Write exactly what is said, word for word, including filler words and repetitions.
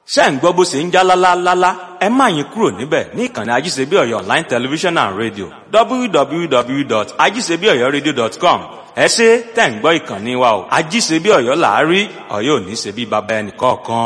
ṣé ẹ̀ ń gbọ́ bó ṣe ń já lálálálá ẹ má yín kúrò níbẹ̀ ní ìkànnì ajíṣebí ọ̀yọ́ online television and radio w w w dot ajíṣebí ọ̀yọ́ radio dot com ẹ ṣé tẹ̀ ń gbọ́ ìkànnì wa o ajíṣebí ọ̀yọ́ làárí ọ̀yọ́ ò ní ṣe bí baba ẹnì kọ̀ọ̀kan.